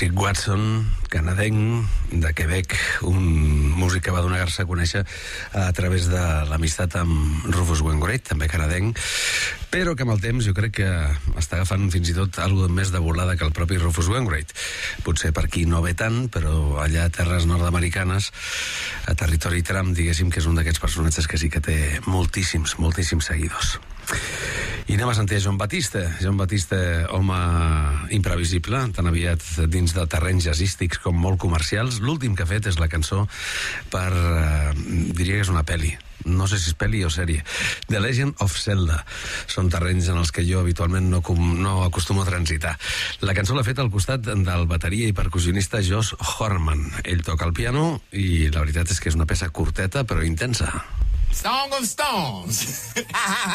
Patrick Watson, canadenc, de Quebec, un músic que va donar-se a conèixer a través de l'amistat amb Rufus Wainwright, també canadenc, però que amb el temps jo crec que està agafant fins i tot alguna més de volada que el propi Rufus Wainwright. Potser per aquí no ve tant, però allà a terres nord-americanes, a territori Trump, diguéssim que és un d'aquests personatges que sí que té moltíssims seguidors. I anem a sentir John Batiste. John Batiste, home imprevisible, tan aviat dins de terrenys jazzístics com molt comercials. L'últim que ha fet és la cançó per, diria que és una pel·li, no sé si és pel·li o sèrie, The Legend of Zelda. Són terrenys en els que jo habitualment no acostumo a transitar. La cançó l'ha fet al costat del bateria i percussionista Josh Horman. Ell toca el piano i la veritat és que és una peça curteta però intensa. Song of Stones.